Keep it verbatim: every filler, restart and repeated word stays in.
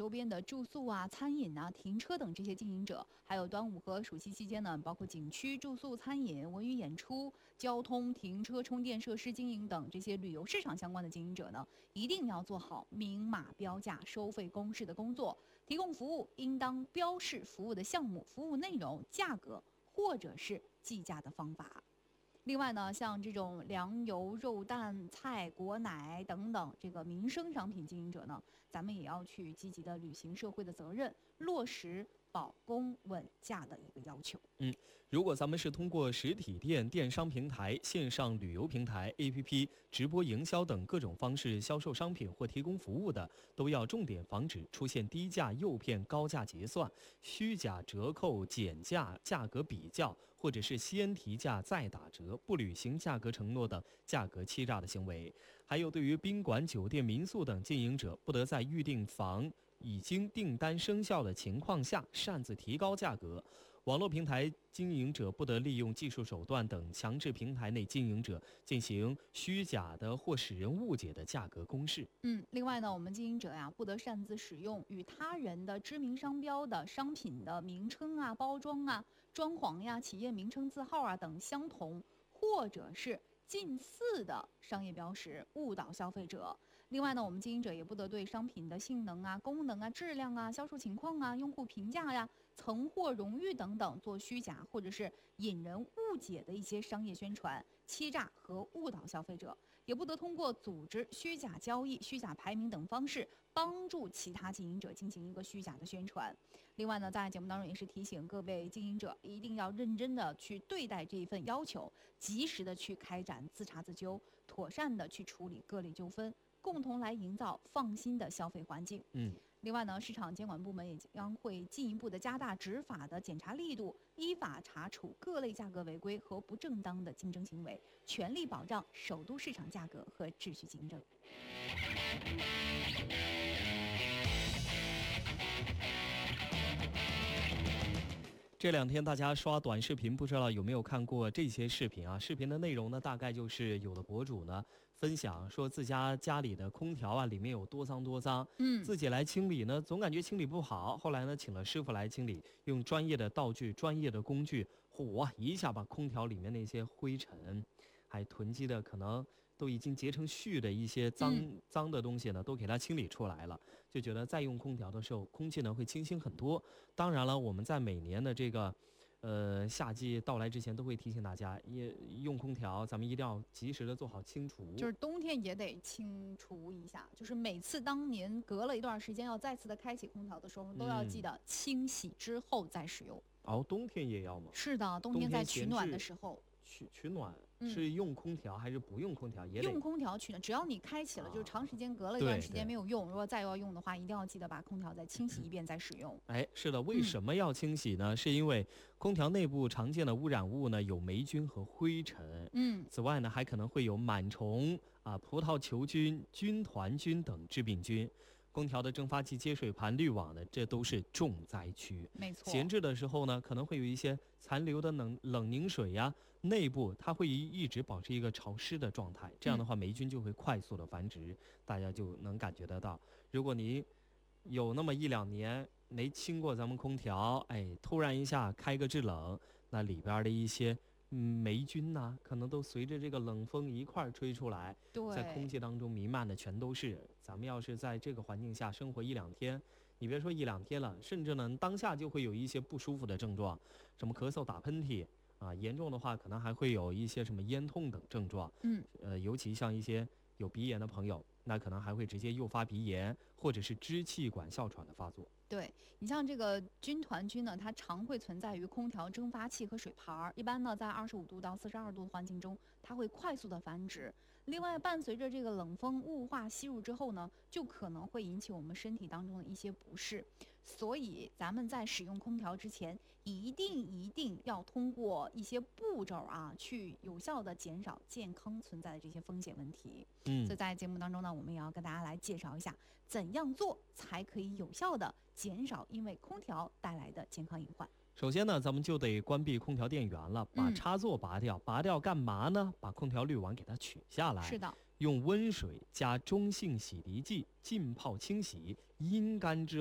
周边的住宿啊、餐饮啊、停车等这些经营者，还有端午和暑期期间呢，包括景区、住宿、餐饮、文娱演出、交通、停车、充电设施经营等这些旅游市场相关的经营者呢，一定要做好明码标价、收费公示的工作。提供服务应当标示服务的项目、服务内容、价格或者是计价的方法。另外呢，像这种粮油、肉蛋、菜、果奶等等这个民生商品经营者呢，咱们也要去积极的履行社会的责任，落实保供稳价的一个要求。 嗯，如果咱们是通过实体店、电商平台、线上旅游平台、A P P、直播营销等各种方式销售商品或提供服务的，都要重点防止出现低价诱骗、高价结算、虚假折扣、减价、价格比较，或者是先提价再打折、不履行价格承诺等价格欺诈的行为。还有，对于宾馆、酒店、民宿等经营者，不得在预订房已经订单生效的情况下擅自提高价格。网络平台经营者不得利用技术手段等强制平台内经营者进行虚假的或使人误解的价格公示。 嗯，另外呢，我们经营者呀，不得擅自使用与他人的知名商标的商品的名称啊、包装啊、装潢呀、企业名称字号啊等相同或者是近似的商业标识误导消费者。另外呢，我们经营者也不得对商品的性能啊、功能啊、质量啊、销售情况啊、用户评价呀、曾获荣誉等等做虚假或者是引人误解的一些商业宣传，欺诈和误导消费者。也不得通过组织虚假交易、虚假排名等方式帮助其他经营者进行一个虚假的宣传。另外呢，在节目当中也是提醒各位经营者一定要认真的去对待这一份要求，及时的去开展自查自纠，妥善的去处理各类纠纷，共同来营造放心的消费环境。 嗯。 另外呢，市场监管部门也将会进一步的加大执法的检查力度，依法查处各类价格违规和不正当的竞争行为，全力保障首都市场价格和秩序竞争。 这两天大家刷短视频，不知道有没有看过这些视频啊？视频的内容呢，大概就是有的博主呢分享说自家家里的空调啊里面有多脏多脏， 嗯， 自己来清理呢，总感觉清理不好。后来呢，请了师傅来清理，用专业的道具、专业的工具，嚯，一下把空调里面那些灰尘，还囤积的可能都已经结成絮的一些脏、 嗯、 脏的东西呢，都给它清理出来了。就觉得再用空调的时候，空气呢会清新很多。当然了，我们在每年的这个，呃，夏季到来之前，都会提醒大家，也用空调，咱们一定要及时的做好清除。 就是冬天也得清除一下，就是每次当您隔了一段时间要再次的开启空调的时候，都要记得清洗之后再使用。 哦，冬天也要吗？ 是的，冬天在取暖的时候。 取取暖是用空调还是不用空调？也得用空调取暖，只要你开启了，就是长时间隔了一段时间没有用，如果再要用的话，一定要记得把空调再清洗一遍再使用。 哎，是的，为什么要清洗呢？嗯、是因为空调内部常见的污染物呢有霉菌和灰尘， 嗯， 此外呢还可能会有螨虫啊、葡萄球菌、军团菌等致病菌。空调的蒸发器、接水盘、滤网呢，这都是重灾区。 没错， 闲置的时候呢，可能会有一些残留的冷冷凝水呀，内部它会一直保持一个潮湿的状态，这样的话霉菌就会快速的繁殖，嗯、大家就能感觉得到。如果您有那么一两年没清过咱们空调，哎，突然一下开个制冷，那里边的一些嗯，霉菌呐、啊，可能都随着这个冷风一块儿吹出来，在空气当中弥漫的全都是。咱们要是在这个环境下生活一两天，你别说一两天了，甚至呢当下就会有一些不舒服的症状，什么咳嗽、打喷嚏啊，严重的话可能还会有一些什么咽痛等症状。 嗯， 呃，尤其像一些有鼻炎的朋友，那可能还会直接诱发鼻炎或者是支气管哮喘的发作。 对，你像这个军团菌呢，它常会存在于空调蒸发器和水盘，一般呢在二十五度到四十二度的环境中，它会快速的繁殖。另外，伴随着这个冷风雾化吸入之后呢，就可能会引起我们身体当中的一些不适。所以，咱们在使用空调之前，一定一定要通过一些步骤啊，去有效的减少健康存在的这些风险问题。 嗯， 所以在节目当中呢，我们也要跟大家来介绍一下，怎样做才可以有效的减少因为空调带来的健康隐患。 首先呢，咱们就得关闭空调电源了，把插座拔掉。嗯、拔掉干嘛呢？把空调滤网给它取下来。 是的， 用温水加中性洗涤剂浸泡清洗，阴干之后。